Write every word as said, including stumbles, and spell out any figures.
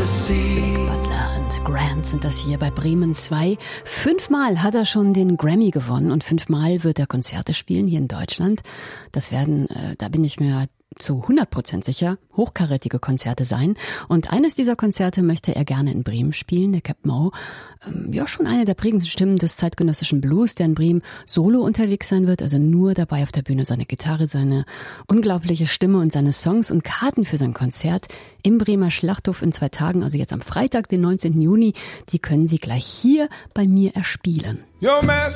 Butler und Grant sind das hier bei Bremen zwei. Fünfmal hat er schon den Grammy gewonnen und fünfmal wird er Konzerte spielen hier in Deutschland. Das werden, äh, da bin ich mir zu hundert Prozent sicher, hochkarätige Konzerte sein. Und eines dieser Konzerte möchte er gerne in Bremen spielen, der Cap Moe. Ähm, ja, schon eine der prägendsten Stimmen des zeitgenössischen Blues, der in Bremen solo unterwegs sein wird, also nur dabei auf der Bühne seine Gitarre, seine unglaubliche Stimme und seine Songs und Karten für sein Konzert im Bremer Schlachthof in zwei Tagen, also jetzt am Freitag, den neunzehnten Juni, die können Sie gleich hier bei mir erspielen. Your mask